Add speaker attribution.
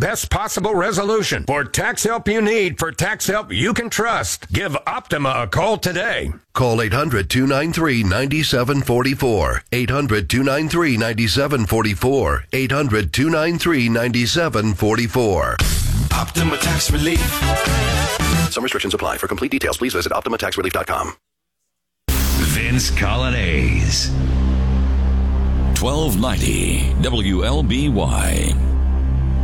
Speaker 1: best possible resolution. For tax help you need, for tax help you can trust, give Optima a call today.
Speaker 2: Call 800-293-9744. 800-293-9744. 800-293-9744.
Speaker 3: Optima Tax Relief.
Speaker 2: Some restrictions apply. For complete details, please visit OptimaTaxRelief.com.
Speaker 4: Vince Coglianese. 1290 WLBY.